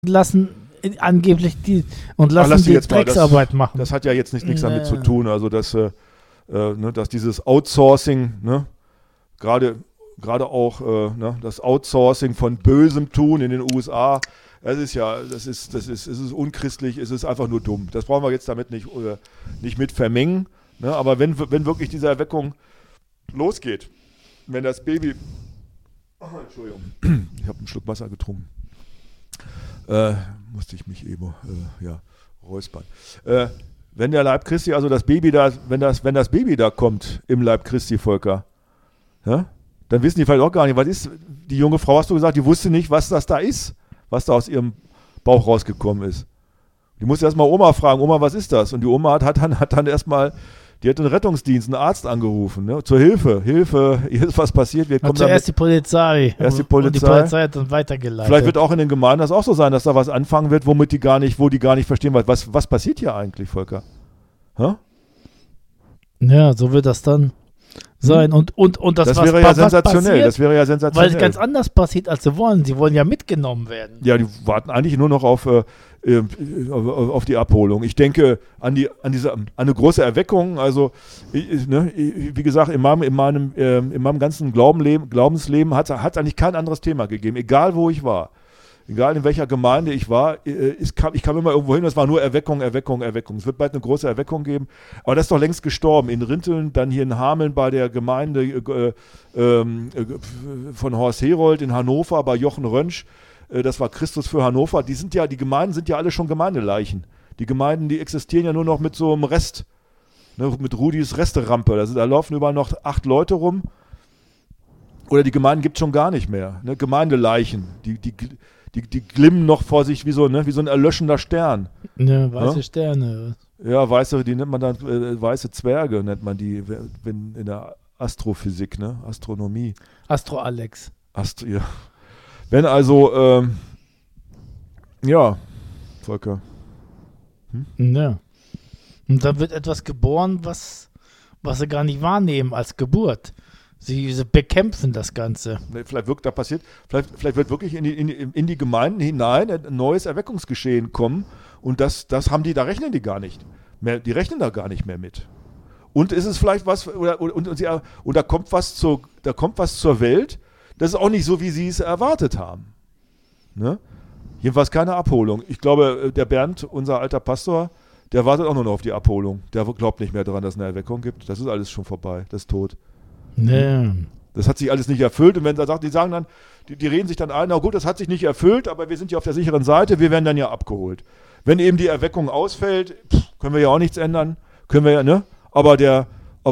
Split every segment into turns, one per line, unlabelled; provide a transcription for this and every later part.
lassen angeblich lassen die Drecksarbeit machen.
Das hat ja jetzt nichts damit zu tun, also dass dieses Outsourcing, ne, gerade auch das Outsourcing von bösem Tun in den USA, es ist unchristlich, es ist einfach nur dumm. Das brauchen wir jetzt damit nicht mit vermengen, ne, aber wenn wirklich diese Erweckung losgeht, wenn das Baby, Entschuldigung, ich habe einen Schluck Wasser getrunken, musste ich mich eben räuspern. Wenn der Leib Christi, also das Baby da, wenn das Baby da kommt im Leib Christi, Volker, ja, dann wissen die vielleicht auch gar nicht, was ist, die junge Frau, hast du gesagt, die wusste nicht, was das da ist, was da aus ihrem Bauch rausgekommen ist. Die musste erstmal Oma fragen, Oma, was ist das? Und die Oma hat dann erstmal, die hat den Rettungsdienst, einen Arzt angerufen, ne, zur Hilfe, hier ist was passiert. Wir kommen
zuerst die Polizei. Und die Polizei hat dann weitergeleitet.
Vielleicht wird auch in den Gemeinden das auch so sein, dass da was anfangen wird, wo die gar nicht verstehen, was passiert hier eigentlich, Volker? Hä?
Ja, so wird das dann sein. Und das
wäre ja sensationell. Das wäre ja sensationell.
Weil es ganz anders passiert, als sie wollen. Sie wollen ja mitgenommen werden.
Ja, die warten eigentlich nur noch auf die Abholung. Ich denke an eine große Erweckung. Also, wie gesagt, in meinem ganzen Glaubensleben hat es eigentlich kein anderes Thema gegeben. Egal, wo ich war. Egal in welcher Gemeinde ich war, ich kam immer irgendwo hin, das war nur Erweckung. Es wird bald eine große Erweckung geben, aber das ist doch längst gestorben. In Rinteln, dann hier in Hameln bei der Gemeinde von Horst Herold, in Hannover bei Jochen Rönsch, das war Christus für Hannover. Die Gemeinden sind ja alle schon Gemeindeleichen. Die Gemeinden, die existieren ja nur noch mit so einem Rest, ne, mit Rudis Resterampe. Da laufen überall noch 8 Leute rum. Oder die Gemeinden gibt es schon gar nicht mehr. Ne? Gemeindeleichen, die glimmen noch vor sich wie so ein erlöschender Stern.
Ja, weiße Sterne.
Ja, die nennt man dann, weiße Zwerge nennt man die, wenn in der Astrophysik, ne? Astronomie.
Astro-Alex.
Ja. Wenn also, Volker.
Ja. Und dann wird etwas geboren, was sie gar nicht wahrnehmen als Geburt. Sie bekämpfen das Ganze.
Vielleicht wird wirklich in die Gemeinden hinein ein neues Erweckungsgeschehen kommen und da rechnen die gar nicht mehr, die rechnen da gar nicht mehr mit. Und ist es vielleicht was, und da kommt was zur Welt, das ist auch nicht so, wie sie es erwartet haben. Ne? Jedenfalls keine Abholung. Ich glaube, der Bernd, unser alter Pastor, der wartet auch nur noch auf die Abholung. Der glaubt nicht mehr daran, dass es eine Erweckung gibt. Das ist alles schon vorbei, das ist tot.
Nee.
Das hat sich alles nicht erfüllt und wenn sie sagt, die sagen dann, die reden sich dann ein, na gut, das hat sich nicht erfüllt, aber wir sind ja auf der sicheren Seite, wir werden dann ja abgeholt. Wenn eben die Erweckung ausfällt, können wir ja auch nichts ändern, können wir ja, ne? Aber wir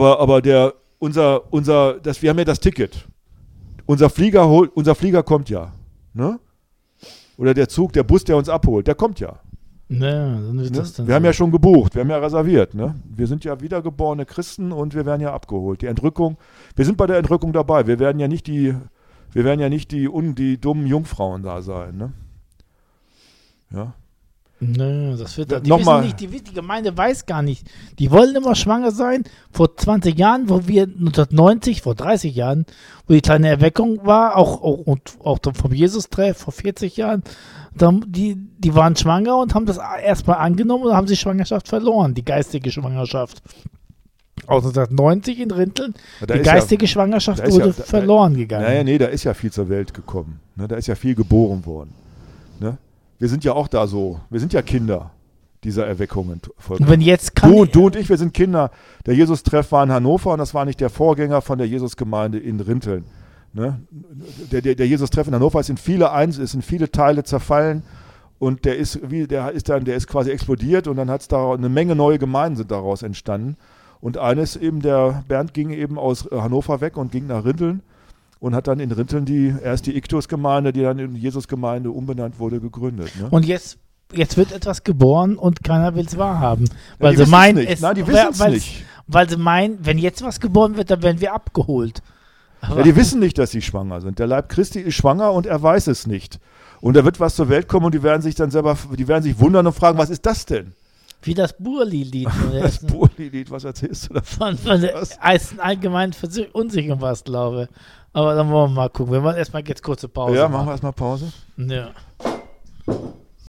haben ja das Ticket. Unser Flieger kommt ja, ne? Oder der Bus, der uns abholt, der kommt ja.
Ja, dann ist das dann
wir haben ja schon gebucht, wir haben ja reserviert. Ne? Wir sind ja wiedergeborene Christen und wir werden ja abgeholt. Die Entrückung, wir sind bei der Entrückung dabei. Wir werden ja nicht die dummen Jungfrauen da sein. Ne? Ja.
Nö, das wird die wissen nicht, die Gemeinde weiß gar nicht. Die wollen immer schwanger sein. Vor 20 Jahren, 1990, vor 30 Jahren, wo die kleine Erweckung war, auch vom Jesus-Treff vor 40 Jahren, die waren schwanger und haben das erstmal angenommen und haben die Schwangerschaft verloren, die geistige Schwangerschaft. Aus 1990 in Rinteln, die geistige Schwangerschaft wurde verloren gegangen.
Da ist ja viel zur Welt gekommen. Ne? Da ist ja viel geboren worden. Ne? Wir sind ja auch da so, wir sind ja Kinder dieser Erweckungen.
Und wenn jetzt
du und ich, wir sind Kinder. Der Jesus-Treff war in Hannover und das war nicht der Vorgänger von der Jesus-Gemeinde in Rinteln. Ne? Der Jesus-Treff in Hannover ist in viele Teile zerfallen und der ist quasi explodiert und dann hat es da eine Menge neue Gemeinden sind daraus entstanden. Und der Bernd ging eben aus Hannover weg und ging nach Rinteln. Und hat dann in Rinteln erst die Iktus-Gemeinde, die dann in Jesus-Gemeinde umbenannt wurde, gegründet. Ne?
Und jetzt wird etwas geboren und keiner will es wahrhaben.
Weil sie meinen, die wissen es nicht.
Weil sie meinen, wenn jetzt was geboren wird, dann werden wir abgeholt.
Ja, die wissen nicht, dass sie schwanger sind. Der Leib Christi ist schwanger und er weiß es nicht. Und da wird was zur Welt kommen und die werden sich wundern und fragen, was ist das denn?
Wie das Burli-Lied.
Das Burli-Lied, was erzählst du davon?
Von der allgemeinen Verunsicherung was, glaube ich. Aber dann wollen wir mal gucken. Wir machen erstmal jetzt kurze Pause.
Ja, machen wir erstmal Pause.
Ja.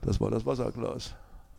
Das war das Wasserglas.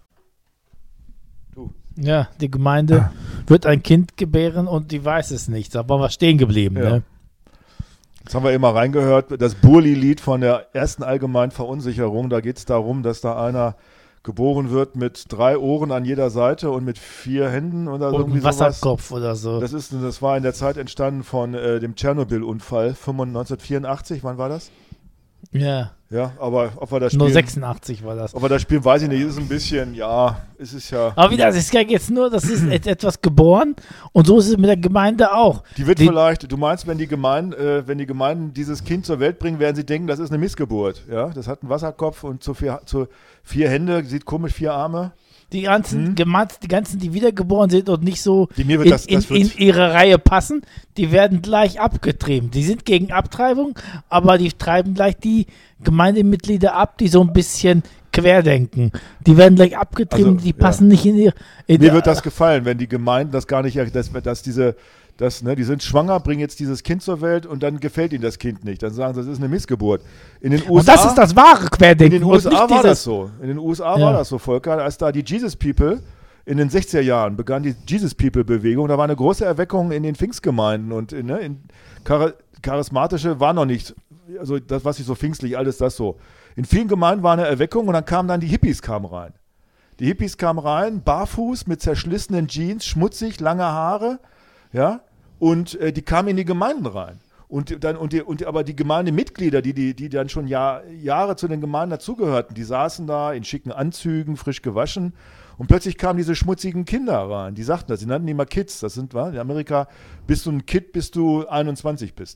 Du. Ja, die Gemeinde wird ein Kind gebären und die weiß es nicht. Da waren wir stehen geblieben. Ja. Ne?
Jetzt haben wir immer reingehört, das Burli-Lied von der ersten allgemeinen Verunsicherung. Da geht es darum, dass da einer geboren wird mit 3 Ohren an jeder Seite und mit 4 Händen oder so.
Und ein Wasserkopf oder so.
Das war in der Zeit entstanden von dem Tschernobyl-Unfall 1984. Wann war das?
Ja.
Ja, aber ob wir das spielen...
Nur 86 war das.
Ob wir das spielen, weiß ich nicht. Ist ein bisschen, es ist ja...
Aber wieder, es ist ja jetzt nur, das ist etwas geboren und so ist es mit der Gemeinde auch.
Du meinst, wenn die Gemeinden dieses Kind zur Welt bringen, werden sie denken, das ist eine Missgeburt. Ja, das hat einen Wasserkopf und zu 4 Hände, sieht komisch, 4 Arme.
Die ganzen, die wiedergeboren sind und nicht so
in
ihre Reihe passen, die werden gleich abgetrieben. Die sind gegen Abtreibung, aber die treiben gleich die Gemeindemitglieder ab, die so ein bisschen querdenken. Die werden gleich abgetrieben, die passen nicht in ihr.
Mir wird das gefallen, wenn die Gemeinden das gar nicht, die sind schwanger, bringen jetzt dieses Kind zur Welt und dann gefällt ihnen das Kind nicht. Dann sagen sie, das ist eine Missgeburt. In den USA,
und das ist das wahre Querdenken.
In den USA war das so. In den USA war das so, Volker, als da die Jesus People in den 60er Jahren begann die Jesus People Bewegung. Da war eine große Erweckung in den Pfingstgemeinden und charismatische war noch nicht, also das, was ich so pfingstlich, alles das so. In vielen Gemeinden war eine Erweckung und dann kamen die Hippies rein. Die Hippies kamen rein, barfuß, mit zerschlissenen Jeans, schmutzig, lange Haare, ja, und die kamen in die Gemeinden rein. Aber die Gemeindemitglieder, die dann schon Jahre zu den Gemeinden dazugehörten, die saßen da in schicken Anzügen, frisch gewaschen und plötzlich kamen diese schmutzigen Kinder rein. Die sagten das, sie nannten die mal Kids. Das sind, in Amerika bist du ein Kid, bis du 21 bist.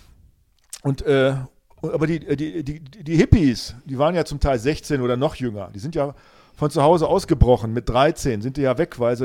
Aber die Hippies, die waren ja zum Teil 16 oder noch jünger. Die sind ja von zu Hause ausgebrochen. Mit 13 sind die ja weg, weil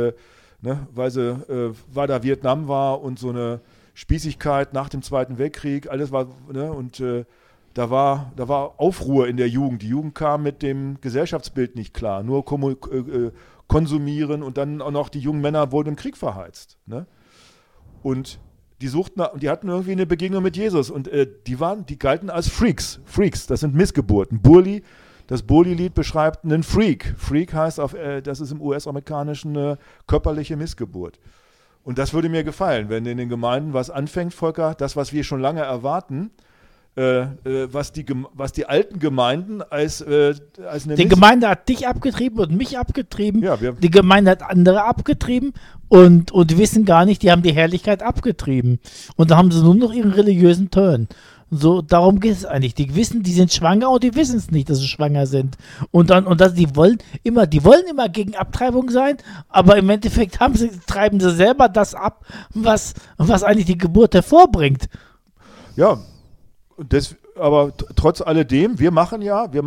da Vietnam war und so eine Spießigkeit nach dem Zweiten Weltkrieg. Alles war, da war Aufruhr in der Jugend. Die Jugend kam mit dem Gesellschaftsbild nicht klar. Nur konsumieren und dann auch noch die jungen Männer wurden im Krieg verheizt. Ne? Und die hatten irgendwie eine Begegnung mit Jesus und die galten als Freaks. Freaks, das sind Missgeburten. Das Burli-Lied beschreibt einen Freak. Freak heißt, das ist im US-amerikanischen eine körperliche Missgeburt. Und das würde mir gefallen, wenn in den Gemeinden was anfängt, Volker, das, was wir schon lange erwarten, was die alten Gemeinden als eine
Die Gemeinde hat dich abgetrieben und mich abgetrieben. Ja, die Gemeinde hat andere abgetrieben und wissen gar nicht, die haben die Herrlichkeit abgetrieben. Und da haben sie nur noch ihren religiösen Turn. So, darum geht es eigentlich. Die wissen, die sind schwanger und die wissen es nicht, dass sie schwanger sind. Die wollen immer gegen Abtreibung sein, aber im Endeffekt treiben sie selber das ab, was eigentlich die Geburt hervorbringt.
Ja, aber trotz alledem, wir lassen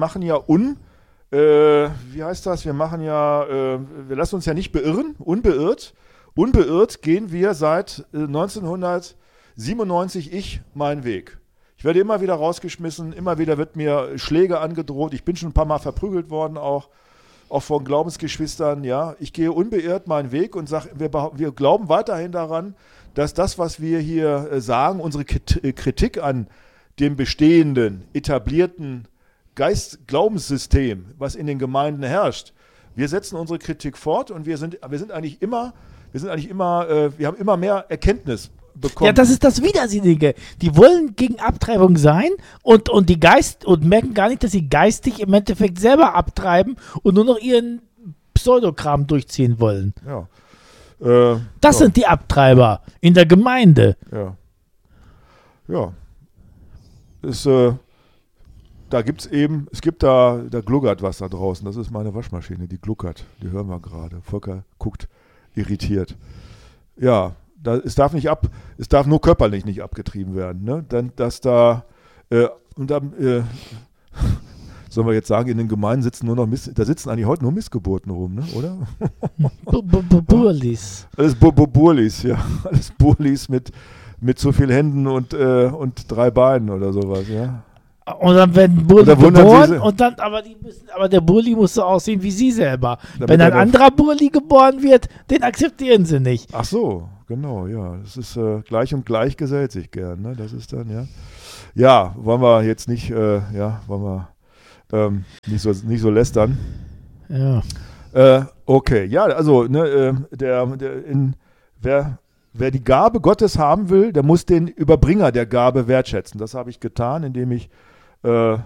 uns ja nicht beirren, unbeirrt gehen wir seit 1997 meinen Weg. Ich werde immer wieder rausgeschmissen, immer wieder wird mir Schläge angedroht. Ich bin schon ein paar Mal verprügelt worden, auch von Glaubensgeschwistern. Ja, ich gehe unbeirrt meinen Weg und sage, wir glauben weiterhin daran, dass das, was wir hier sagen, unsere Kritik an dem bestehenden, etablierten Glaubenssystem, was in den Gemeinden herrscht, wir setzen unsere Kritik fort und wir haben immer mehr Erkenntnis bekommen.
Ja, das ist das Widersinnige. Die wollen gegen Abtreibung sein und merken gar nicht, dass sie geistig im Endeffekt selber abtreiben und nur noch ihren Pseudokram durchziehen wollen.
Ja.
Das sind die Abtreiber in der Gemeinde.
Ja. Ja. Es gibt da gluckert was da draußen. Das ist meine Waschmaschine, die gluckert. Die hören wir gerade. Volker guckt irritiert. Ja, es darf nur körperlich nicht abgetrieben werden. Ne? Sollen wir jetzt sagen, in den Gemeinden sitzen sitzen eigentlich heute nur Missgeburten rum, ne? Oder?
Burlis.
Alles Burlis, ja. Alles Burlis mit zu viel Händen und 3 Beinen oder sowas, ja.
Und dann werden Burli geboren aber der Burli muss so aussehen wie sie selber. Wenn ein anderer Burli geboren wird, den akzeptieren sie nicht.
Ach so, genau, ja. Das ist gleich und gleich gesellt sich gern, ne? Das ist dann, ja. Ja, wollen wir jetzt nicht, wollen wir Nicht so lästern.
Ja.
Okay, ja, also wer die Gabe Gottes haben will, der muss den Überbringer der Gabe wertschätzen. Das habe ich getan, indem ich in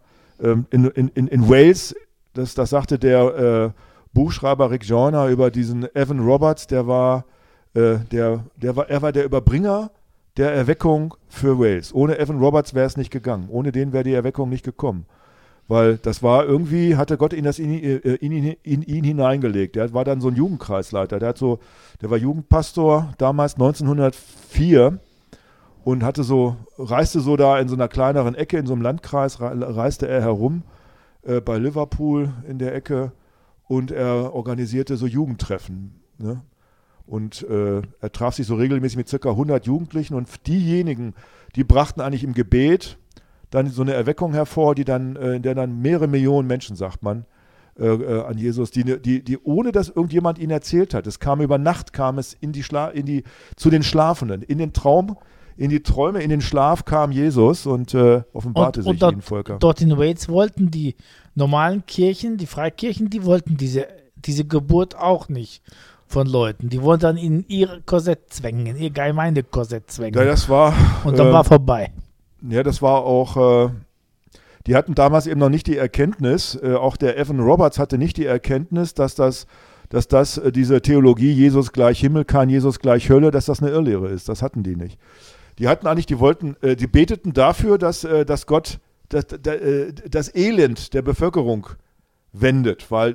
Wales, das sagte der Buchschreiber Rick Joyner über diesen Evan Roberts, er war der Überbringer der Erweckung für Wales. Ohne Evan Roberts wäre es nicht gegangen. Ohne den wäre die Erweckung nicht gekommen. Weil das war irgendwie, hatte Gott in ihn hineingelegt. Der war dann so ein Jugendkreisleiter. Der war Jugendpastor damals 1904 und reiste so da in so einer kleineren Ecke, in so einem Landkreis, reiste er herum bei Liverpool in der Ecke und er organisierte so Jugendtreffen. Ne? Und er traf sich so regelmäßig mit ca. 100 Jugendlichen und diejenigen, die brachten eigentlich im Gebet dann so eine Erweckung hervor, in der dann mehrere Millionen Menschen, sagt man, an Jesus, die ohne dass irgendjemand ihnen erzählt hat. Über Nacht kam es zu den Schlafenden, in den Traum, in die Träume, in den Schlaf kam Jesus und offenbarte sich ihnen Völker.
Dort in Wales wollten die normalen Kirchen, die Freikirchen, die wollten diese Geburt auch nicht von Leuten. Die wollten dann in ihr Korsett zwängen, in ihr Gemeindekorsett zwängen.
Ja, das war...
Und dann war vorbei.
Ja, das war auch... die hatten damals eben noch nicht die Erkenntnis, auch der Evan Roberts hatte nicht die Erkenntnis, dass diese Theologie Jesus gleich Himmel, kein Jesus gleich Hölle, dass das eine Irrlehre ist. Das hatten die nicht. Die beteten dafür, dass Gott das Elend der Bevölkerung wendet, weil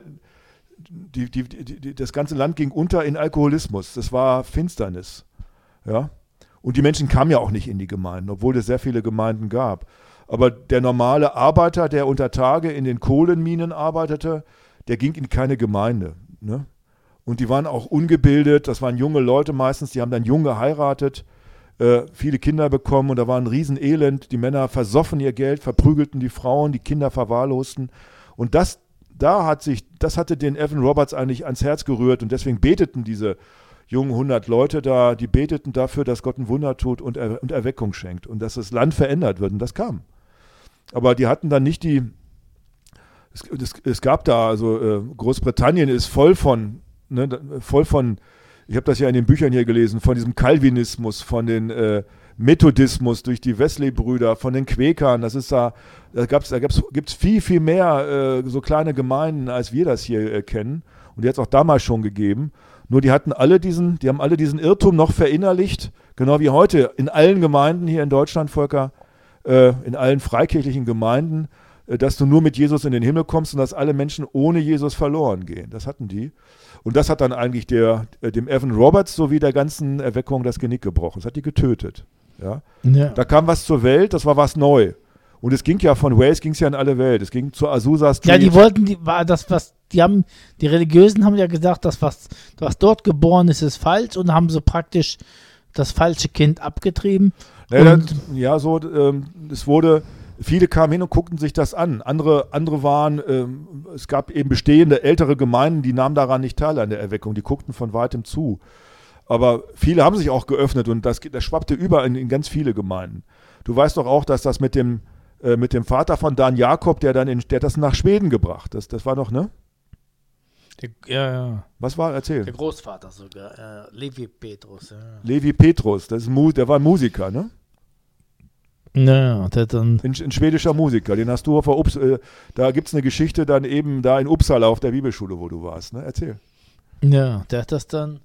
das ganze Land ging unter in Alkoholismus. Das war Finsternis. Ja? Und die Menschen kamen ja auch nicht in die Gemeinden, obwohl es sehr viele Gemeinden gab. Aber der normale Arbeiter, der unter Tage in den Kohlenminen arbeitete, der ging in keine Gemeinde. Ne? Und die waren auch ungebildet, das waren junge Leute meistens, die haben dann jung geheiratet, viele Kinder bekommen und da war ein Riesenelend. Die Männer versoffen ihr Geld, verprügelten die Frauen, die Kinder verwahrlosten. Und das hatte den Evan Roberts eigentlich ans Herz gerührt und deswegen beteten diese jungen 100 Leute da, die beteten dafür, dass Gott ein Wunder tut und Erweckung schenkt und dass das Land verändert wird und das kam. Aber die hatten dann nicht es gab da, also Großbritannien ist voll von, ich habe das ja in den Büchern hier gelesen, von diesem Calvinismus, von den Methodismus durch die Wesley-Brüder, von den Quäkern, gibt's viel, viel mehr so kleine Gemeinden, als wir das hier kennen. Und die hat es auch damals schon gegeben. Nur die haben alle diesen Irrtum noch verinnerlicht, genau wie heute in allen Gemeinden hier in Deutschland, Volker, in allen freikirchlichen Gemeinden, dass du nur mit Jesus in den Himmel kommst und dass alle Menschen ohne Jesus verloren gehen. Das hatten die. Und das hat dann eigentlich dem Evan Roberts sowie der ganzen Erweckung das Genick gebrochen. Das hat die getötet. Ja? Ja. Da kam was zur Welt, das war was neu. Und es ging ja von Wales, in alle Welt. Es ging zur Azusa Street.
Ja, die Religiösen haben ja gesagt, dass was dort geboren ist, ist falsch und haben so praktisch das falsche Kind abgetrieben.
Viele kamen hin und guckten sich das an. Andere waren, es gab eben bestehende ältere Gemeinden, die nahmen daran nicht teil an der Erweckung, die guckten von weitem zu. Aber viele haben sich auch geöffnet und das schwappte über in ganz viele Gemeinden. Du weißt doch auch, dass das mit dem Vater von Dan Jakob, der hat das nach Schweden gebracht. Das war doch, ne?
Ja.
Was war? Erzähl.
Der Großvater sogar, Levi Petrus. Ja.
Levi Petrus, der war ein Musiker, ne?
Ja, der dann...
Ein schwedischer Musiker, den hast du da gibt es eine Geschichte dann eben da in Uppsala auf der Bibelschule, wo du warst, ne? Erzähl.
Ja, der hat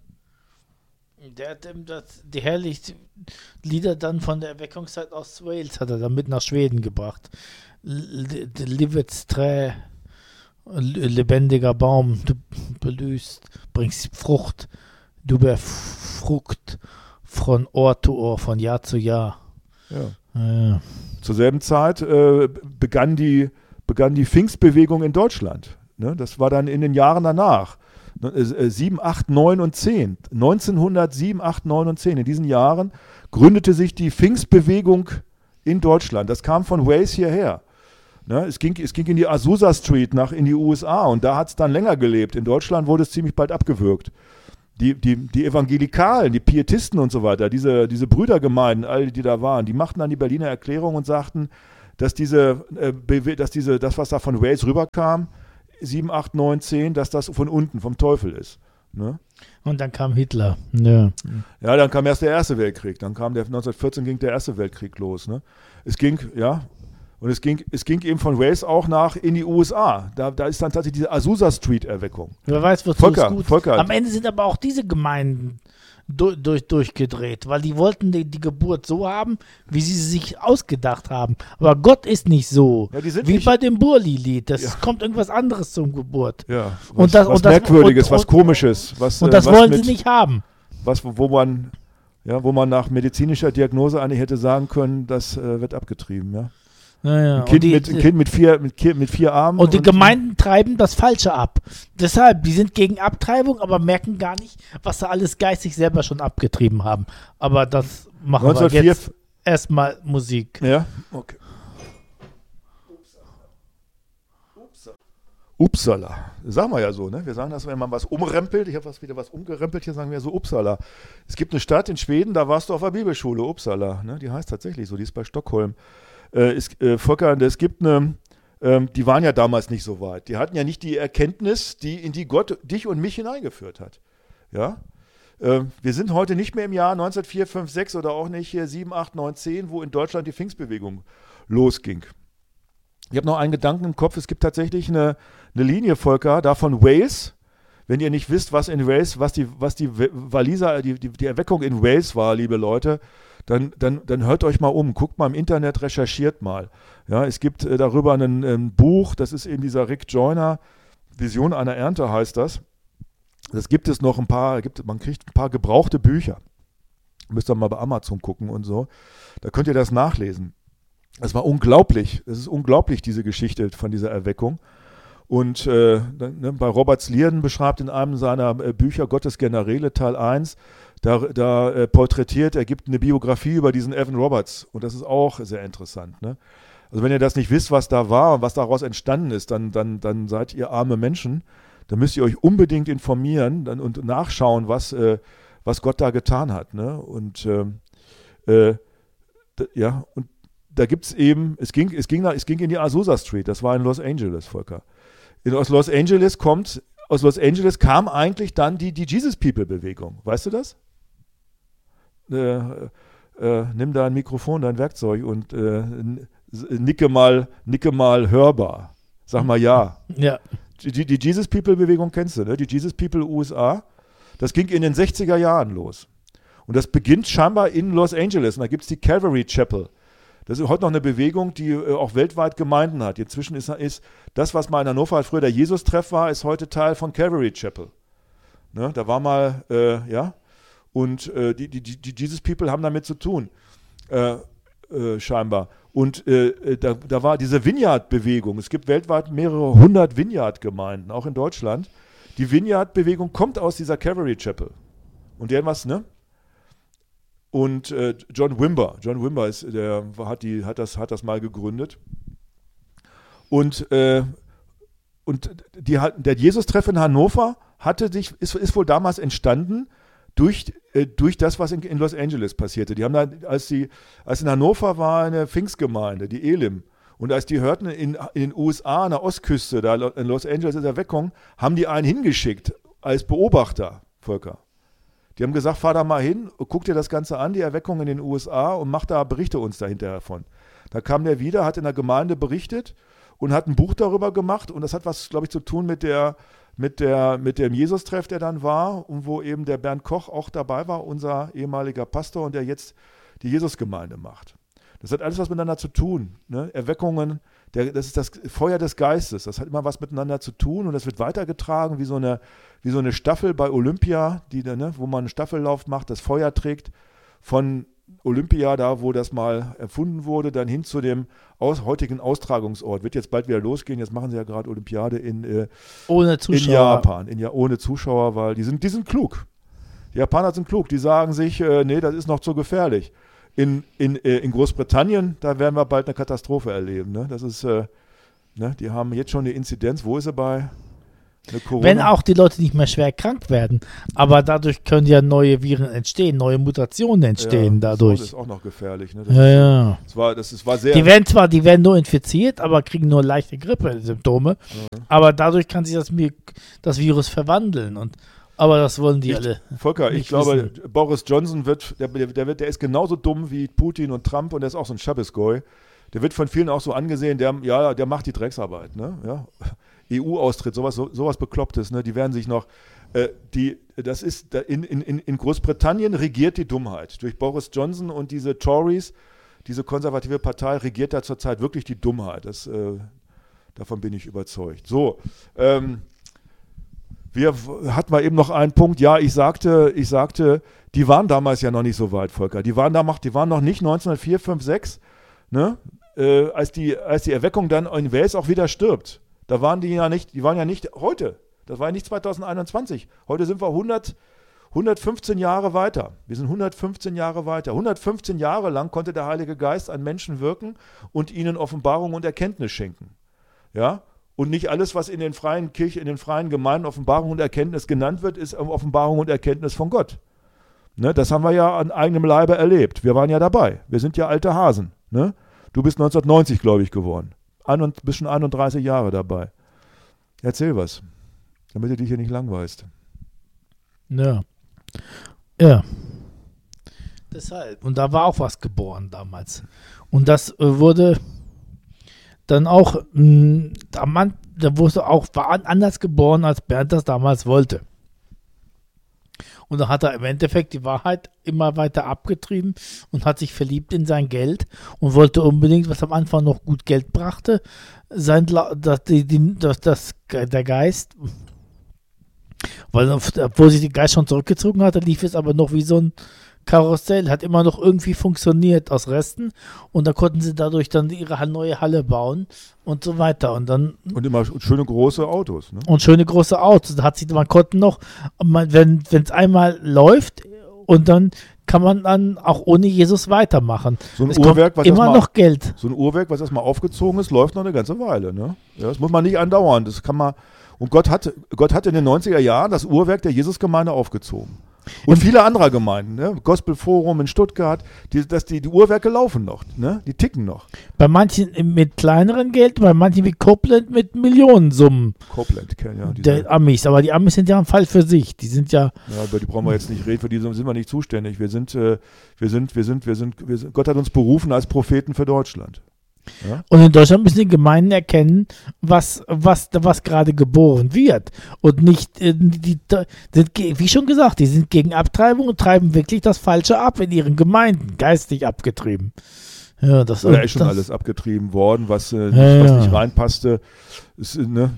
die herrlichen Lieder dann von der Erweckungszeit aus Wales hat er dann mit nach Schweden gebracht. Livets Trä, lebendiger Baum, du blühst, bringst Frucht, du befrucht von Ohr zu Ohr, von Jahr zu Jahr.
Ja. Zur selben Zeit begann die Pfingstbewegung in Deutschland. Ne? Das war dann in den Jahren danach. 7, 8, 9 und 10. 1907, 8, 9 und 10. In diesen Jahren gründete sich die Pfingstbewegung in Deutschland. Das kam von Wales hierher. Ne? Es ging in die Azusa Street in die USA und da hat es dann länger gelebt. In Deutschland wurde es ziemlich bald abgewürgt. Die Evangelikalen, die Pietisten und so weiter, diese Brüdergemeinden, alle, die da waren, die machten dann die Berliner Erklärung und sagten, dass das, was da von Wales rüberkam, 7, 8, 9, 10, dass das von unten, vom Teufel ist. Ne?
Und dann kam Hitler. Ja,
dann kam erst der Erste Weltkrieg. Dann kam 1914 ging der Erste Weltkrieg los. Ne? Es ging eben von Wales auch in die USA. Da ist dann tatsächlich diese Azusa Street-Erweckung.
Wer weiß, wozu es gut.
Volker.
Am Ende sind aber auch diese Gemeinden durchgedreht, weil die wollten die Geburt so haben, wie sie sich ausgedacht haben. Aber Gott ist nicht so.
Ja,
wie bei dem Burli-Lied. Das kommt irgendwas anderes zum Geburt.
Ja, was Merkwürdiges, was Komisches.
Und das wollen sie nicht haben.
Wo man nach medizinischer Diagnose eigentlich hätte sagen können, das wird abgetrieben. Ja.
Naja.
Ein Kind mit 4 Armen.
Und die Gemeinden treiben das Falsche ab. Deshalb, die sind gegen Abtreibung, aber merken gar nicht, was sie alles geistig selber schon abgetrieben haben. Aber das machen wir jetzt erstmal Musik.
Ja, okay. Uppsala. Sagen wir ja so, ne? Wir sagen das, wenn man was umrempelt. Ich habe wieder was umgerempelt, hier sagen wir so Uppsala. Es gibt eine Stadt in Schweden, da warst du auf der Bibelschule, Uppsala. Ne? Die heißt tatsächlich so, die ist bei Stockholm. Volker, es gibt die waren ja damals nicht so weit. Die hatten ja nicht die Erkenntnis, in die Gott dich und mich hineingeführt hat. Ja? Wir sind heute nicht mehr im Jahr 1904, 5, 6 oder auch nicht hier 7, 8, 9, 10, wo in Deutschland die Pfingstbewegung losging. Ich habe noch einen Gedanken im Kopf. Es gibt tatsächlich eine Linie, Volker, da von Wales. Wenn ihr nicht wisst, was in Wales, was die Waliser, die Erweckung in Wales war, liebe Leute, dann hört euch mal um, guckt mal im Internet, recherchiert mal. Ja, es gibt darüber ein Buch, das ist eben dieser Rick Joyner, Vision einer Ernte heißt das. Das gibt es noch man kriegt ein paar gebrauchte Bücher. Müsst ihr mal bei Amazon gucken und so. Da könnt ihr das nachlesen. Das war unglaublich. Es ist unglaublich, diese Geschichte von dieser Erweckung. Und bei Robert Slierden beschreibt in einem seiner Bücher Gottes Generäle Teil 1, da porträtiert, er gibt eine Biografie über diesen Evan Roberts. Und das ist auch sehr interessant. Ne? Also wenn ihr das nicht wisst, was da war und was daraus entstanden ist, dann seid ihr arme Menschen. Dann müsst ihr euch unbedingt informieren und nachschauen, was Gott da getan hat. Ne? Und da gibt es eben, es ging in die Azusa Street, das war in Los Angeles, Volker. Aus Los Angeles kam eigentlich dann die Jesus People Bewegung. Weißt du das? Nimm dein Mikrofon, dein Werkzeug und nicke mal hörbar. Sag mal ja.
Ja.
Die Jesus People Bewegung kennst du, ne? Die Jesus People USA. Das ging in den 60er Jahren los. Und das beginnt scheinbar in Los Angeles. Und da gibt es die Calvary Chapel. Das ist heute noch eine Bewegung, die auch weltweit Gemeinden hat. Inzwischen ist das, was mal in Hannover früher der Jesus-Treff war, ist heute Teil von Calvary Chapel. Ne, da war mal, und die Jesus People haben damit zu tun, scheinbar. Und da war diese Vineyard-Bewegung. Es gibt weltweit mehrere 100 Vineyard-Gemeinden, auch in Deutschland. Die Vineyard-Bewegung kommt aus dieser Calvary Chapel. Und ne? Und John Wimber hat das mal gegründet. Und der Jesus-Treff in Hannover ist wohl damals entstanden durch das, was in Los Angeles passierte. Die haben da, als in Hannover war eine Pfingstgemeinde, die Elim. Und als die hörten, in den USA, an der Ostküste, da in Los Angeles ist Erweckung, haben die einen hingeschickt als Beobachter, Volker. Die haben gesagt, fahr da mal hin, guck dir das Ganze an, die Erweckung in den USA und berichte uns da hinterher davon. Da kam der wieder, hat in der Gemeinde berichtet und hat ein Buch darüber gemacht und das hat was, glaube ich, zu tun mit dem Jesus-Treff, der dann war und wo eben der Bernd Koch auch dabei war, unser ehemaliger Pastor und der jetzt die Jesus-Gemeinde macht. Das hat alles was miteinander zu tun. Ne? Erweckungen, das ist das Feuer des Geistes, das hat immer was miteinander zu tun und das wird weitergetragen wie so eine Staffel bei Olympia, wo man einen Staffellauf macht, das Feuer trägt von Olympia, da wo das mal erfunden wurde, dann hin zu dem heutigen Austragungsort. Wird jetzt bald wieder losgehen, jetzt machen sie ja gerade Olympiade
ohne Zuschauer.
In Japan, ohne Zuschauer, weil die sind klug. Die Japaner sind klug, die sagen sich, nee, das ist noch zu gefährlich. In Großbritannien, da werden wir bald eine Katastrophe erleben. Ne? Das ist, die haben jetzt schon eine Inzidenz, wo ist sie bei
Wenn auch die Leute nicht mehr schwer krank werden. Aber dadurch können ja neue Viren entstehen, neue Mutationen entstehen dadurch.
Das ist auch noch gefährlich. Ne?
Das
war sehr...
Die werden nur infiziert, aber kriegen nur leichte Grippe-Symptome. Aber dadurch kann sich das Virus verwandeln. Aber das wollen die alle.
Volker, ich glaube, Boris Johnson der ist genauso dumm wie Putin und Trump und der ist auch so ein Schabesgoy. Der wird von vielen auch so angesehen, der macht die Drecksarbeit. Ne? Ja? EU-Austritt, sowas Beklopptes, ne? Die werden sich noch, in Großbritannien regiert die Dummheit. Durch Boris Johnson und diese Tories, diese konservative Partei, regiert da zurzeit wirklich die Dummheit. Davon bin ich überzeugt. So, wir hatten mal eben noch einen Punkt. Ja, ich sagte, die waren damals ja noch nicht so weit, Volker. Die waren noch nicht 1904, 5, 6, ne? Als die Erweckung dann in Wales auch wieder stirbt. Da waren die waren ja nicht heute. Das war ja nicht 2021. Heute sind wir 115 Jahre weiter. Wir sind 115 Jahre weiter. 115 Jahre lang konnte der Heilige Geist an Menschen wirken und ihnen Offenbarung und Erkenntnis schenken. Ja? Und nicht alles, was in den freien Kirchen, in den freien Gemeinden Offenbarung und Erkenntnis genannt wird, ist Offenbarung und Erkenntnis von Gott. Ne? Das haben wir ja an eigenem Leibe erlebt. Wir waren ja dabei. Wir sind ja alte Hasen. Ne? Du bist 1990, glaube ich, geworden. Bist schon 31 Jahre dabei. Erzähl was, damit du dich hier nicht langweilst.
Ja. Deshalb. Und da war auch was geboren damals. Und das wurde dann auch, war anders geboren, als Bernd das damals wollte. Und da hat er im Endeffekt die Wahrheit immer weiter abgetrieben und hat sich verliebt in sein Geld und wollte unbedingt, was am Anfang noch gut Geld brachte, der Geist, weil obwohl sich der Geist schon zurückgezogen hatte, lief es aber noch wie so ein Karussell, hat immer noch irgendwie funktioniert aus Resten und da konnten sie dadurch dann ihre neue Halle bauen und so weiter. Und
immer schöne große Autos. Ne?
Und schöne große Autos. Man konnte noch, wenn es einmal läuft und dann kann man dann auch ohne Jesus weitermachen.
So ein Uhrwerk, was
immer noch Geld.
So ein Uhrwerk, was erstmal aufgezogen ist, läuft noch eine ganze Weile. Ne? Ja, das muss man nicht andauern. Das kann man. Und Gott hat in den 90er Jahren das Uhrwerk der Jesusgemeinde aufgezogen. Und viele andere Gemeinden, ne? Gospelforum in Stuttgart, die Uhrwerke laufen noch, ne? Die ticken noch.
Bei manchen mit kleineren Geld, bei manchen wie Copeland mit Millionensummen.
Copeland, ja.
Der Amis, aber die Amis sind ja ein Fall für sich. Die sind ja.
Ja, über die brauchen wir jetzt nicht reden, für die sind wir nicht zuständig. Gott hat uns berufen als Propheten für Deutschland. Ja?
Und in Deutschland müssen die Gemeinden erkennen, was gerade geboren wird. Und nicht, wie schon gesagt, die sind gegen Abtreibung und treiben wirklich das Falsche ab in ihren Gemeinden, geistig abgetrieben. Ja,
das ist schon alles abgetrieben worden, was nicht reinpasste. Ist,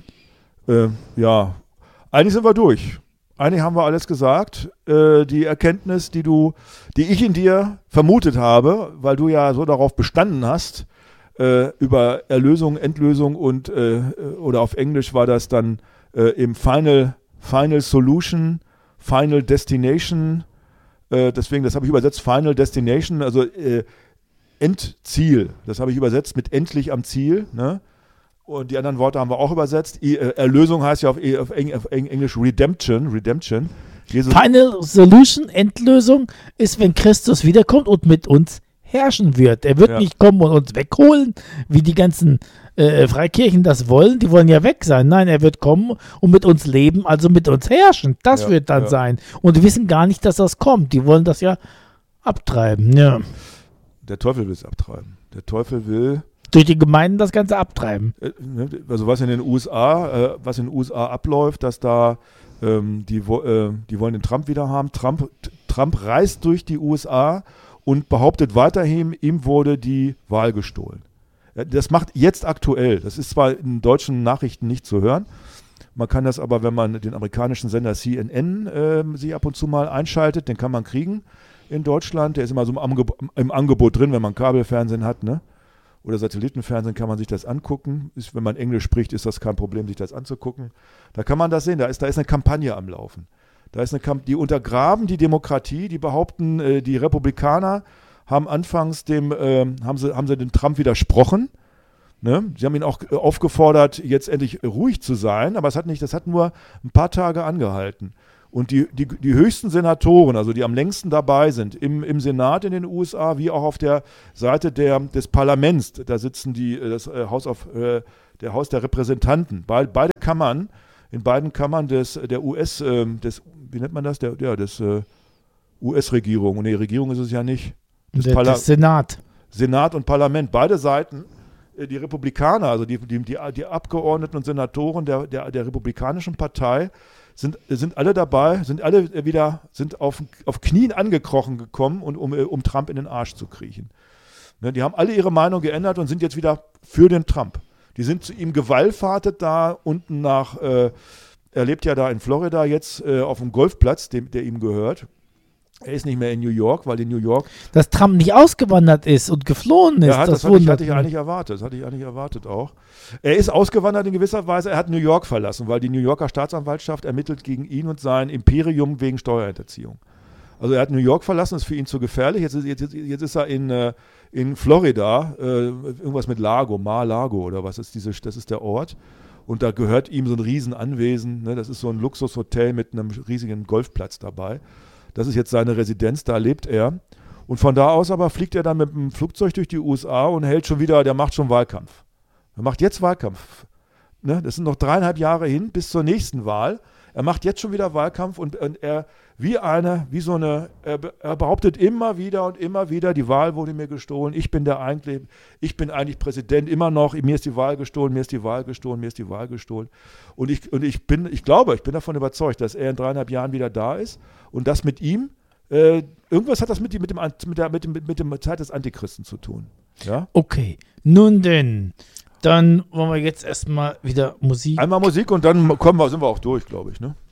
eigentlich sind wir durch. Eigentlich haben wir alles gesagt. Die Erkenntnis, die ich in dir vermutet habe, weil du ja so darauf bestanden hast, über Erlösung, Endlösung und oder auf Englisch war das dann im Final Solution, Final Destination, deswegen, das habe ich übersetzt, Final Destination, also Endziel, das habe ich übersetzt mit endlich am Ziel, ne? Und die anderen Worte haben wir auch übersetzt. Erlösung heißt ja auf Englisch Redemption. Jesus.
Final Solution, Endlösung ist, wenn Christus wiederkommt und mit uns herrschen wird. Er wird nicht kommen und uns wegholen, wie die ganzen Freikirchen das wollen. Die wollen ja weg sein. Nein, er wird kommen und mit uns leben, also mit uns herrschen. Das wird dann sein. Und die wissen gar nicht, dass das kommt. Die wollen das ja abtreiben. Ja.
Der Teufel will es abtreiben. Der Teufel will
durch die Gemeinden das Ganze abtreiben.
Also was in den USA abläuft, dass da die wollen den Trump wieder haben. Trump reist durch die USA und behauptet weiterhin, ihm wurde die Wahl gestohlen. Das macht jetzt aktuell. Das ist zwar in deutschen Nachrichten nicht zu hören. Man kann das aber, wenn man den amerikanischen Sender CNN sich ab und zu mal einschaltet, den kann man kriegen in Deutschland. Der ist immer so im Angebot drin, wenn man Kabelfernsehen hat, ne? Oder Satellitenfernsehen kann man sich das angucken. Wenn man Englisch spricht, ist das kein Problem, sich das anzugucken. Da kann man das sehen. Da ist eine Kampagne am Laufen. Die untergraben die Demokratie, die behaupten, die Republikaner haben anfangs haben sie dem Trump widersprochen, Ne? Sie haben ihn auch aufgefordert, jetzt endlich ruhig zu sein, aber das hat nur ein paar Tage angehalten. Und die höchsten Senatoren, also die am längsten dabei sind, im Senat in den USA, wie auch auf der Seite des Parlaments, da sitzen der Haus der Repräsentanten, beide Kammern, in beiden Kammern der wie nennt man das? Des US-Regierung. Nee, Regierung ist es ja nicht.
Des Senat.
Senat und Parlament, beide Seiten, die Republikaner, also die Abgeordneten und Senatoren der Republikanischen Partei, sind alle dabei, sind auf Knien angekrochen gekommen, um Trump in den Arsch zu kriechen. Ne, die haben alle ihre Meinung geändert und sind jetzt wieder für den Trump. Die sind zu ihm gewallfahrtet da unten er lebt ja da in Florida jetzt auf dem Golfplatz, der ihm gehört. Er ist nicht mehr in New York, weil in New York...
Dass Trump nicht ausgewandert ist und geflohen ist,
ja, das hatte ich eigentlich erwartet. Das hatte ich eigentlich erwartet auch. Er ist ausgewandert in gewisser Weise. Er hat New York verlassen, weil die New Yorker Staatsanwaltschaft ermittelt gegen ihn und sein Imperium wegen Steuerhinterziehung. Also er hat New York verlassen, ist für ihn zu gefährlich. Jetzt ist er in Florida, irgendwas mit Mar-a-Lago oder was ist das ist der Ort. Und da gehört ihm so ein Riesenanwesen. Ne? Das ist so ein Luxushotel mit einem riesigen Golfplatz dabei. Das ist jetzt seine Residenz, da lebt er. Und von da aus aber fliegt er dann mit dem Flugzeug durch die USA und der macht schon Wahlkampf. Er macht jetzt Wahlkampf. Ne? Das sind noch 3,5 Jahre hin bis zur nächsten Wahl. Er macht jetzt schon wieder Wahlkampf und er behauptet immer wieder, die Wahl wurde mir gestohlen, ich bin eigentlich Präsident, immer noch, mir ist die Wahl gestohlen, mir ist die Wahl gestohlen, mir ist die Wahl gestohlen. Und ich bin davon überzeugt, dass er in 3,5 Jahren wieder da ist und das mit ihm, irgendwas hat das mit der Zeit des Antichristen zu tun. Ja?
Okay, nun denn. Dann wollen wir jetzt erstmal wieder Musik.
Einmal Musik und dann sind wir auch durch, glaube ich, ne?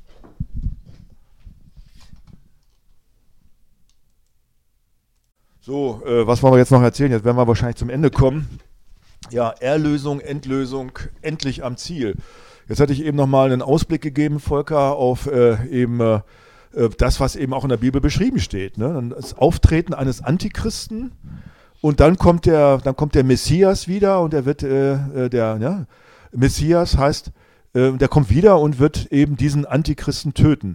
So, was wollen wir jetzt noch erzählen? Jetzt werden wir wahrscheinlich zum Ende kommen. Ja, Erlösung, Endlösung, endlich am Ziel. Jetzt hatte ich eben nochmal einen Ausblick gegeben, Volker, auf das, was eben auch in der Bibel beschrieben steht. Ne? Das Auftreten eines Antichristen. Und dann kommt der Messias wieder und Messias heißt, der kommt wieder und wird eben diesen Antichristen töten.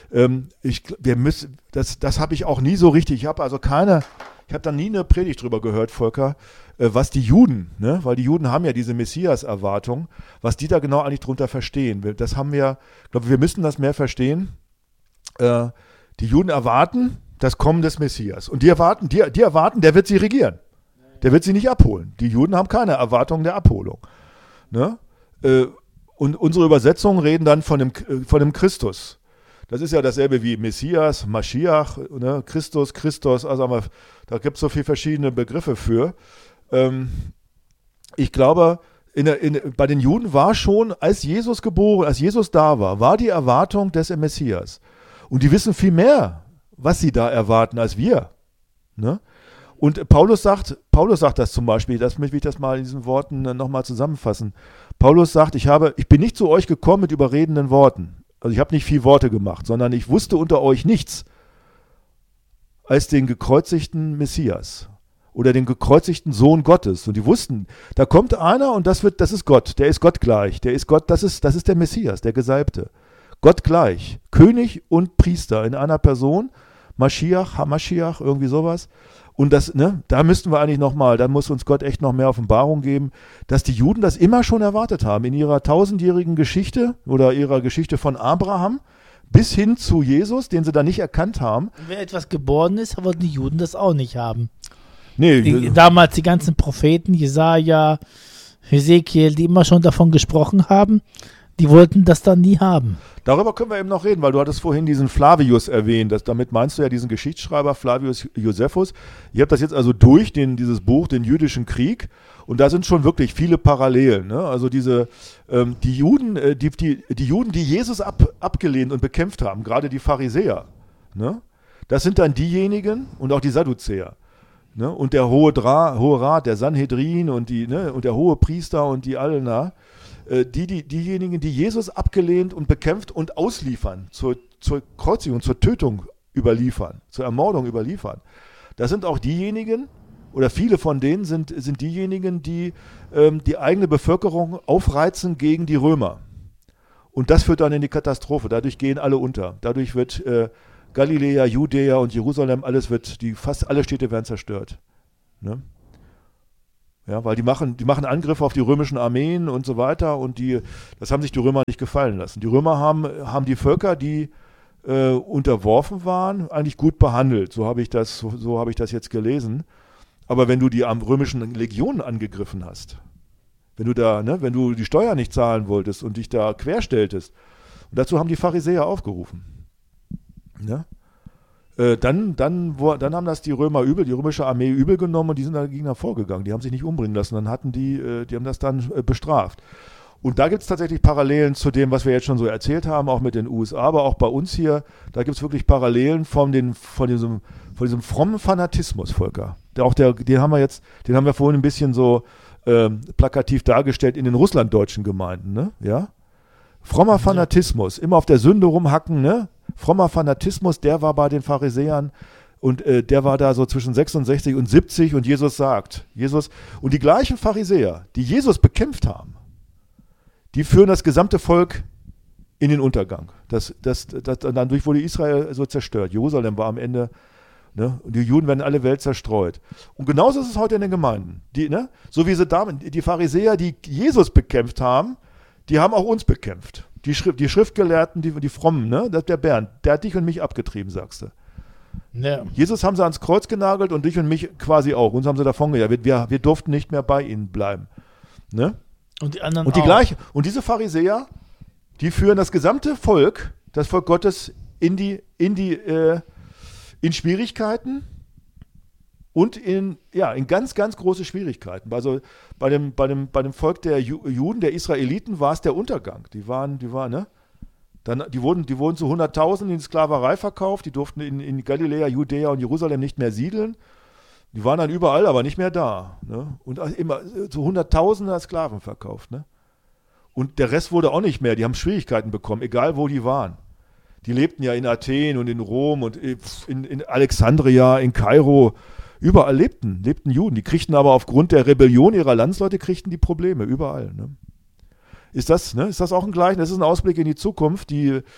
Das habe ich auch nie so richtig, ich habe da nie eine Predigt drüber gehört, Volker, was die Juden, ne, weil die Juden haben ja diese Messias-Erwartung, was die da genau eigentlich drunter verstehen. Das haben wir, ich glaube, wir müssen das mehr verstehen. Die Juden erwarten das Kommen des Messias. Und die erwarten, der wird sie regieren. Der wird sie nicht abholen. Die Juden haben keine Erwartung der Abholung. Ne? Und unsere Übersetzungen reden dann von dem Christus. Das ist ja dasselbe wie Messias, Maschiach, ne? Christus, also da gibt es so viele verschiedene Begriffe für. Ich glaube, bei den Juden war schon, als Jesus da war die Erwartung des Messias. Und die wissen viel mehr, was sie da erwarten, als wir. Ne? Und Paulus sagt das zum Beispiel, das möchte ich das mal in diesen Worten nochmal zusammenfassen. Paulus sagt, ich bin nicht zu euch gekommen mit überredenden Worten. Also ich habe nicht viel Worte gemacht, sondern ich wusste unter euch nichts als den gekreuzigten Messias oder den gekreuzigten Sohn Gottes. Und die wussten, da kommt einer und das ist Gott, der ist Gott gleich, der ist Gott, das ist der Messias, der Gesalbte. Gott gleich, König und Priester in einer Person, Maschiach, Hamaschiach, irgendwie sowas. Und da müssten wir eigentlich da muss uns Gott echt noch mehr Offenbarung geben, dass die Juden das immer schon erwartet haben in ihrer 1000-jährigen Geschichte oder ihrer Geschichte von Abraham bis hin zu Jesus, den sie da nicht erkannt haben.
Wer etwas geboren ist, wollten die Juden das auch nicht haben.
Nee.
Damals die ganzen Propheten, Jesaja, Hesekiel, die immer schon davon gesprochen haben, die wollten das dann nie haben.
Darüber können wir eben noch reden, weil du hattest vorhin diesen Flavius erwähnt. Damit meinst du ja diesen Geschichtsschreiber Flavius Josephus. Ihr habt das jetzt also dieses Buch, den jüdischen Krieg. Und da sind schon wirklich viele Parallelen. Ne? Also die Juden, die Jesus abgelehnt und bekämpft haben, gerade die Pharisäer. Ne? Das sind dann diejenigen und auch die Sadduzäer. Ne? Und der Hohe Rat, der Sanhedrin und der hohe Priester und die alle, diejenigen, die Jesus abgelehnt und bekämpft und ausliefern, zur Kreuzigung, zur Tötung überliefern, zur Ermordung überliefern. Das sind auch diejenigen, oder viele von denen sind diejenigen, die die eigene Bevölkerung aufreizen gegen die Römer. Und das führt dann in die Katastrophe. Dadurch gehen alle unter. Dadurch wird Galiläa, Judäa und Jerusalem, fast alle Städte werden zerstört. Ne? Ja, weil die machen Angriffe auf die römischen Armeen und so weiter und das haben sich die Römer nicht gefallen lassen. Die Römer haben die Völker, die unterworfen waren, eigentlich gut behandelt. So habe ich das jetzt gelesen. Aber wenn du die römischen Legionen angegriffen hast, wenn du die Steuer nicht zahlen wolltest und dich da querstelltest, und dazu haben die Pharisäer aufgerufen. Ja? Dann haben das die römische Armee übel genommen und die sind dagegen vorgegangen. Die haben sich nicht umbringen lassen. Dann die haben das dann bestraft. Und da gibt es tatsächlich Parallelen zu dem, was wir jetzt schon so erzählt haben, auch mit den USA, aber auch bei uns hier. Da gibt es wirklich Parallelen von diesem frommen Fanatismus, Volker. Den haben wir vorhin ein bisschen so plakativ dargestellt in den russlanddeutschen Gemeinden, ne? Ja? Frommer Fanatismus, immer auf der Sünde rumhacken, ne? Frommer Fanatismus, der war bei den Pharisäern und der war da so zwischen 66 und 70 und Jesus und die gleichen Pharisäer, die Jesus bekämpft haben, die führen das gesamte Volk in den Untergang. Dadurch wurde Israel so zerstört. Jerusalem war am Ende, ne? Und die Juden werden in alle Welt zerstreut. Und genauso ist es heute in den Gemeinden. So wie die Pharisäer, die Jesus bekämpft haben, die haben auch uns bekämpft. Die Schriftgelehrten, die Frommen, ne? Der Bernd, der hat dich und mich abgetrieben, sagst du. Ja. Jesus haben sie ans Kreuz genagelt und dich und mich quasi auch. Uns haben sie davongejagt. Wir durften nicht mehr bei ihnen bleiben. Ne?
Und die anderen
und und diese Pharisäer, die führen das gesamte Volk, das Volk Gottes, in Schwierigkeiten und in ganz, ganz große Schwierigkeiten. Also bei dem Volk der Juden, der Israeliten, war es der Untergang. Die wurden zu 100.000 in Sklaverei verkauft, die durften in Galiläa, Judäa und Jerusalem nicht mehr siedeln. Die waren dann überall, aber nicht mehr da. Ne? Und immer zu 100.000 Sklaven verkauft. Ne? Und der Rest wurde auch nicht mehr. Die haben Schwierigkeiten bekommen, egal wo die waren. Die lebten ja in Athen und in Rom und in Alexandria, in Kairo. Überall lebten Juden. Die kriegten aber aufgrund der Rebellion ihrer Landsleute die Probleme. Überall. Ne? Ist das auch ein Gleichnis? Das ist ein Ausblick in die Zukunft,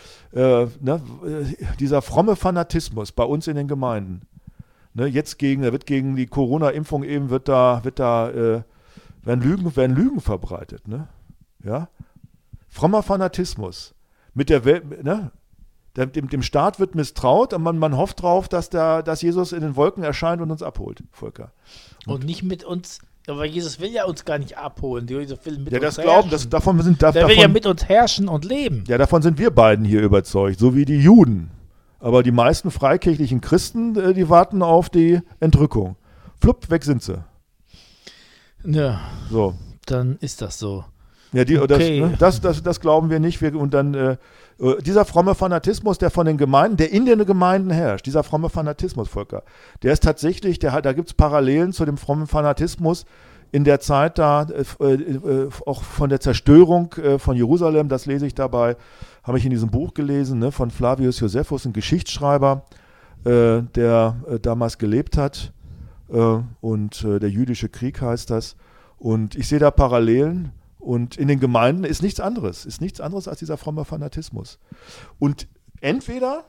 dieser fromme Fanatismus bei uns in den Gemeinden. Ne, wird gegen die Corona-Impfung eben werden Lügen verbreitet. Ne? Ja? Frommer Fanatismus. Mit der Welt, ne? Dem Staat wird misstraut und man hofft drauf, dass Jesus in den Wolken erscheint und uns abholt, Volker.
Und nicht mit uns, aber Jesus will ja uns gar nicht abholen. Jesus will mit
uns
herrschen. Der will ja mit uns herrschen und leben.
Ja, davon sind wir beiden hier überzeugt, so wie die Juden. Aber die meisten freikirchlichen Christen, die warten auf die Entrückung. Flupp, weg sind sie.
Ja,
so.
Dann ist das so.
Ja, das glauben wir nicht. Dieser fromme Fanatismus, der von den Gemeinden, der in den Gemeinden herrscht, dieser fromme Fanatismus, Volker, der ist tatsächlich, da gibt es Parallelen zu dem frommen Fanatismus in der Zeit auch von der Zerstörung von Jerusalem, das lese ich dabei, habe ich in diesem Buch gelesen, ne, von Flavius Josephus, ein Geschichtsschreiber, der damals gelebt hat, und der jüdische Krieg heißt das. Und ich sehe da Parallelen. Und in den Gemeinden ist nichts anderes als dieser fromme Fanatismus. Und entweder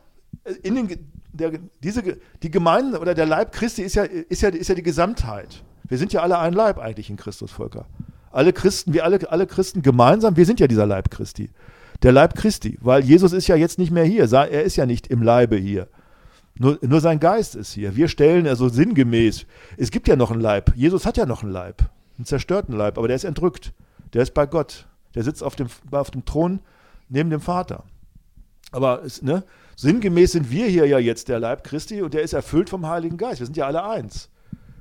die Gemeinden oder der Leib Christi ist ja die Gesamtheit. Wir sind ja alle ein Leib eigentlich in Christus, Volker. Alle Christen gemeinsam, wir sind ja dieser Leib Christi. Der Leib Christi, weil Jesus ist ja jetzt nicht mehr hier. Er ist ja nicht im Leibe hier. Nur sein Geist ist hier. Wir stellen also sinngemäß, es gibt ja noch einen Leib. Jesus hat ja noch einen Leib, einen zerstörten Leib, aber der ist entrückt. Der ist bei Gott. Der sitzt auf dem Thron neben dem Vater. Aber sinngemäß sind wir hier ja jetzt der Leib Christi und der ist erfüllt vom Heiligen Geist. Wir sind ja alle eins.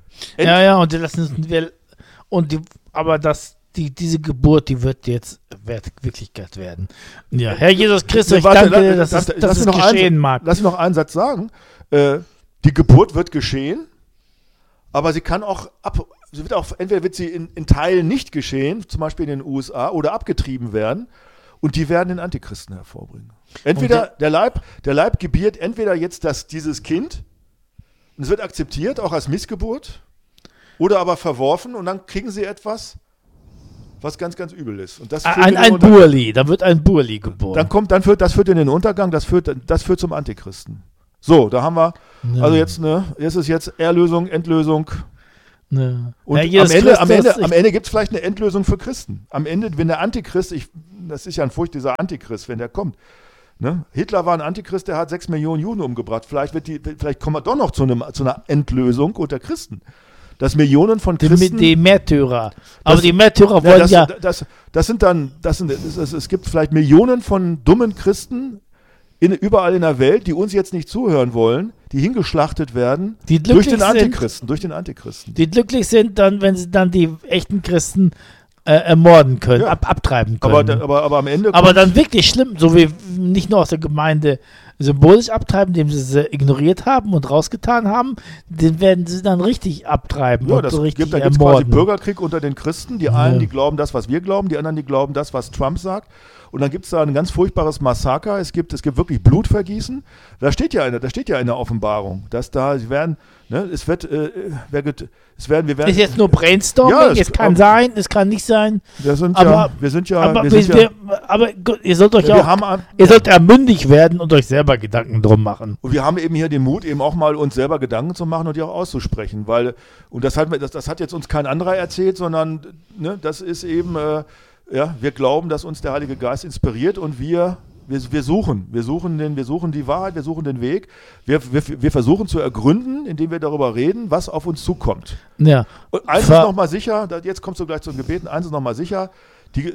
Diese Geburt, die wird jetzt Wirklichkeit werden. Ja, Herr Jesus Christus, ich danke, dass es geschehen mag.
Lass mich noch einen Satz sagen. Die Geburt wird geschehen, aber sie kann auch entweder wird sie in Teilen nicht geschehen, zum Beispiel in den USA, oder abgetrieben werden, und die werden den Antichristen hervorbringen. Entweder der Leib gebiert entweder jetzt dieses Kind, und es wird akzeptiert, auch als Missgeburt, oder aber verworfen und dann kriegen sie etwas, was ganz, ganz übel ist. Und das
ein Burli, da wird ein Burli geboren.
Das führt in den Untergang, das führt zum Antichristen. So, da haben wir, also jetzt ist Erlösung, Endlösung.
Ne.
Und am Ende gibt es vielleicht eine Endlösung für Christen. Am Ende, wenn der Antichrist, das ist ja ein Furcht, dieser Antichrist, wenn der kommt. Ne? Hitler war ein Antichrist, der hat 6 Millionen Juden umgebracht. Vielleicht kommen wir doch noch zu einer Endlösung unter Christen. Dass Millionen von Christen...
Die Märtyrer. Aber die Märtyrer wollen
es gibt vielleicht Millionen von dummen Christen überall in der Welt, die uns jetzt nicht zuhören wollen, die hingeschlachtet werden durch den Antichristen.
Die glücklich sind dann, wenn sie dann die echten Christen ermorden können, abtreiben können.
Aber am Ende...
Aber dann wirklich schlimm, so wie nicht nur aus der Gemeinde symbolisch abtreiben, indem sie ignoriert haben und rausgetan haben, den werden sie dann richtig abtreiben und so richtig ermorden. Da gibt es quasi
Bürgerkrieg unter den Christen. Die einen, die glauben das, was wir glauben, die anderen, die glauben das, was Trump sagt. Und dann gibt es da ein ganz furchtbares Massaker. Es gibt wirklich Blutvergießen. Da steht ja in der Offenbarung, dass da sie werden, ne, es werden.
Ist jetzt nur Brainstorming. Es kann sein, es kann nicht sein.
Wir sind ja.
Aber ihr sollt euch ihr sollt ja mündig werden und euch selber Gedanken drum machen.
Und wir haben eben hier den Mut, eben auch mal uns selber Gedanken zu machen und die auch auszusprechen, und das hat jetzt uns kein anderer erzählt, sondern ne, das ist eben wir glauben, dass uns der Heilige Geist inspiriert und wir suchen die Wahrheit, wir suchen den Weg. Wir versuchen zu ergründen, indem wir darüber reden, was auf uns zukommt.
Ja.
Und eins ist nochmal sicher, jetzt kommst du gleich zu den Gebeten, eins ist nochmal sicher, die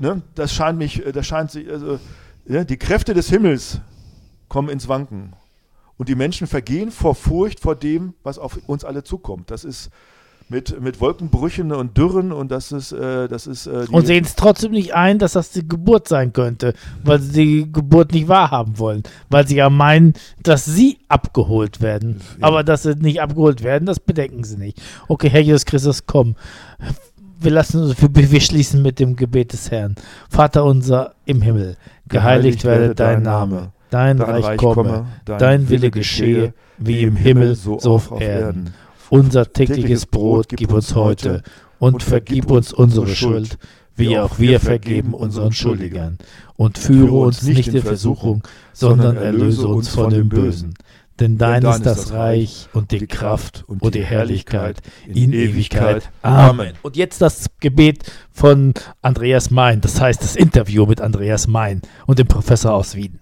Kräfte des Himmels kommen ins Wanken. Und die Menschen vergehen vor Furcht vor dem, was auf uns alle zukommt. Das ist mit Wolkenbrüchen und Dürren und und
sehen es trotzdem nicht ein, dass das die Geburt sein könnte, weil sie die Geburt nicht wahrhaben wollen, weil sie ja meinen, dass sie abgeholt werden. Ja. Aber dass sie nicht abgeholt werden, das bedenken sie nicht. Okay, Herr Jesus Christus, komm. Wir schließen mit dem Gebet des Herrn. Vater unser im Himmel, geheiligt werde dein Name, dein Reich komme, dein Wille geschehe, wie im Himmel, so auf Erden. Unser tägliches Brot gib uns heute und vergib uns unsere Schuld, wie auch wir vergeben unseren Schuldigern. Und führe uns nicht in Versuchung, sondern erlöse uns von dem Bösen. Denn dein ist das Reich und die Kraft und die Herrlichkeit in Ewigkeit. Amen. Und jetzt das Gebet von Andreas Mein, das heißt das Interview mit Andreas Mein und dem Professor aus Wien.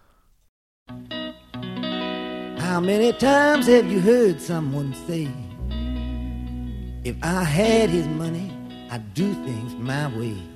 How many times have you heard someone say, if I had his money, I'd do things my way?